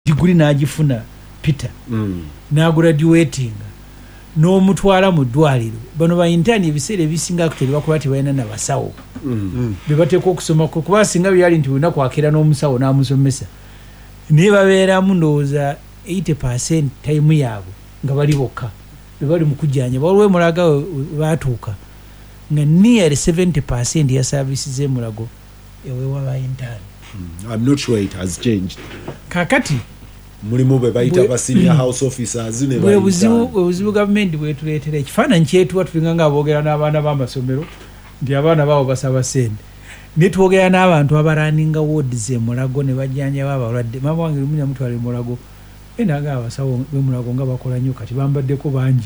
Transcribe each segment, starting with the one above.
degree n'agifuna Peter n'agraduating n'omutwala mu ddwaliro bano ba intern ebiseera ebisinga kuteri bakola tebalina n'abasawo be bateeka okusoma kuba singa byali nti olina kwakira n'omusawo n'amusomesa naye babeeramu ndowooza 80% time yaabwe nga bali bokka be bali mu kujjanja waliwo Mulago baatuuka nga nearly 70% ya services z'Emulago eweewa ba intern. I'm not sure it has changed. Kakati mulimu be bayita ba senior house officers ne ba buzibu government bwetuleetera ekifaananyi kyetuwa tulinga nga aboogera n'abaana b'amasomero nti abaana baabo basaba sente ne twogera n'abantu abaraninga wards z'Emulago ne bajjanja abalwadde mama wange luminya mutwale Mulago enaga abasawo b'Emulago nga bakola nnyo kati bambaddeko bangi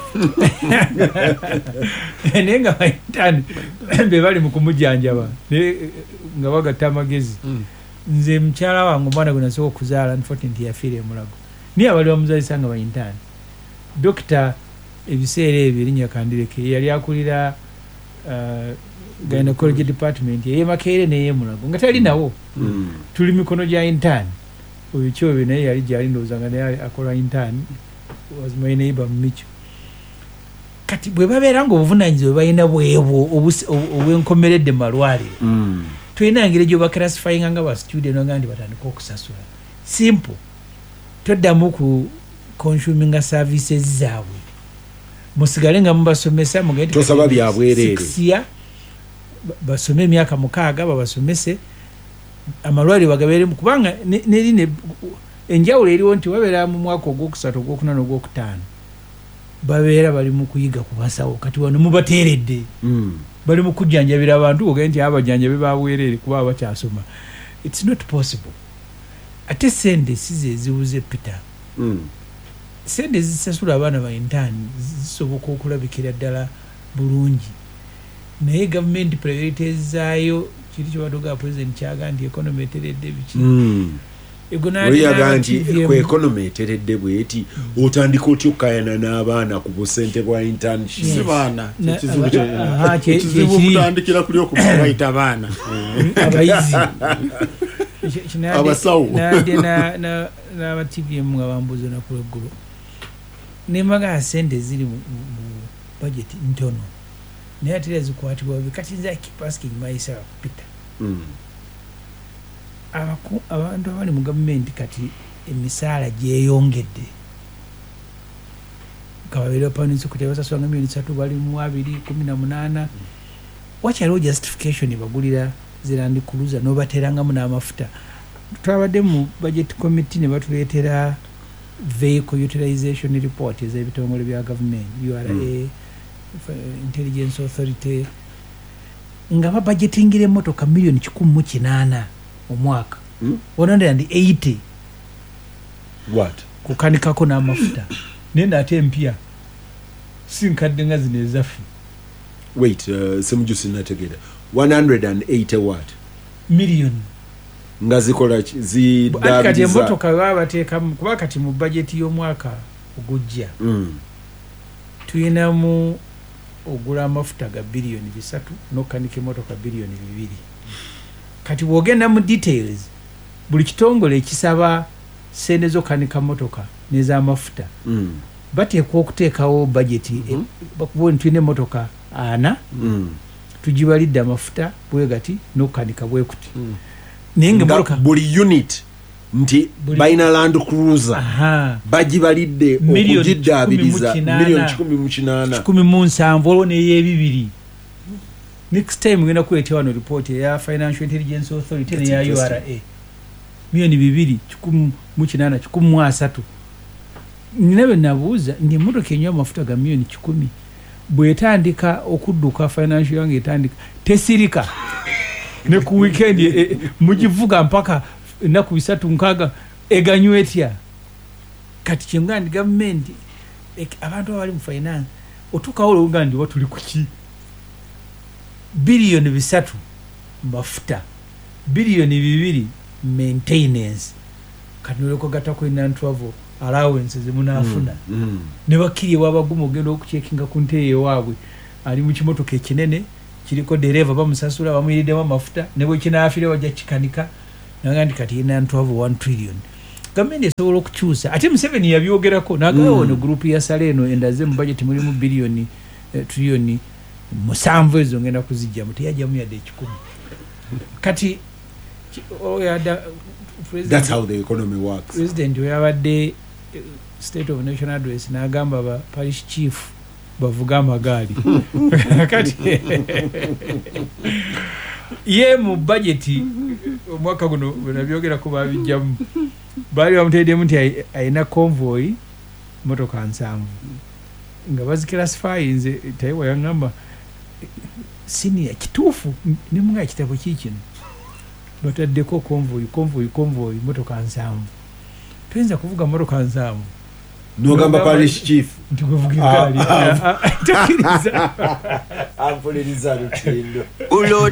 naye nga bayitani be bali mu kumujjanjaba nga bagatta amagezi nze mukyala wange omwana gwe nasooka okuzaala unfortunately yafiira Emulago naye abali bamuzaalisa nga bayintani dokita ebiseera ebyo erinnya Kandireke yali akulira gynecology department ye Makerere ne Emulago nga tali nawo tuli mikono gya intani oyo kyobe naye yali gyali ndowooza nga naye akola intani was my neighbor Micho kati bwe babeera nga obuvunanyizibwa balina bwebwo obwenkomeredde mu malwaliro tulina engeri gye baclassifyinga nga ba student nga ndi batandika okusasula simple toddamu ku consuminga services zaabwe musigale nga mubasomesa mugende tosaba byabwereere basome emyaka 6 babasomese amalwaliro bagabeere mu kubanga nerine enjawulo eriwo nti wabeera mu mwaka ogwokusatu ogwokuna n'ogwokutaano babeera bali mu kuyiga ku basawo kati wano mubateeredde bali mu kujjanjabira abantu ogende nti abajjanjabe babwereere kuba abakyasoma it's not possible ate sente size ezibuze Peter sente zisasula abaana ba intani zisoboka okulabikira ddala bulungi naye gavumenti priorities zaayo kiri kyobadoga president kyaga nti economy eteredde biki oyaga nti ku economy eteredde bweti otandika otya okukayana n'abaana ku busente bwa internship si baana ekizibu kutandikira kuli okubayita abaana abayizi abasawo n'aba TVM nga bambuza naku eggulo nembaga sente ziri mu budget ntono naye ate zikwatibwa kati nze keep asking myself Peter abantu abali mu gavumenti kati emisaala gyeyongedde kababeera panisi kuti basasula nga milioni 3 bali mu 218 wakyaliwo justification bagulira zirandi kuluza n'obateerangamu n'amafuta twabadde mu budget committee ne batuleetera vehicle utilization report ez'ebitongole bya gavumenti URA Intelligence Authority nga babudgetingira emmotoka milioni 108 omwaka 180 what kukanikako n'amafuta nenda ate empya sinkadde nga zino ezaffe wait semujusi nategera 180 what million nga zikola kati emmotoka babateekamu kuba kati mu budget y'omwaka ogujja tuyinamu ogula amafuta ga billioni 3 n'okanika emmotoka billioni 2 kati bwogenda mu details buli kitongole ekisaba sente z'okanika motoka n'ez'amafuta bateekwa okuteekawo budget bakuba nti tulina emmotoka 4 tugibalidde amafuta bwe gati n'okanika bwe kuti naye nga buli unit nti balina Land Cruiser bagibalidde okugiddaabiriza milioni 18 olwo n'ey'ebibiri next time ngenda kuleeta wano report ya Financial Intelligence Authority ne ya URA milioni 218 ninabe nabuuza ndi emmotoka enywa amafuta ga milioni 10 bwetandika okudduka financial yange etandika tesirika ne ku weekend mugivuga mpaka ennaku 3-6 eganywa etya kati kyengandi gavumenti abantu abali mu finance otukawo olugandi watuli kuki bilioni 3 mafuta bilioni 2 maintenance kanuleko gatako inantravel allowance zimunafuna ne bakiriye wabagumo gendo okuchekinga ku nteye waabwe ali mu kimotoka ekinene kiriko dereva bamusasula bamuyidde amafuta ne bwe kinaafire wajja kikanika nangandi kati inantravel 1 trillion gavumenti esobola okukyusa ate Museveni yabyogerako n'agamba ne gurupu ya Saleno endaze mu budget mulimu biliyoni triliyoni 7 ezo ngenda kuzijjamu teyajjamu yadde 10 kati that's how the economy works. President yabadde State of National Address n'agamba ba parish chief bavuga amagaali kati ye mu budget omwaka guno nabyogera ko babijjamu bali bamutedde nti ayina convoy motoka 7 nga baziclassify nze tayiwa yangamba senior kituufu ne mga kitabo kikino bataddeko convoy motoka 7 tuenza kuvuga motoka 7 nogamba parish chief ntukuvuga gali ampuliriza lutendo ulo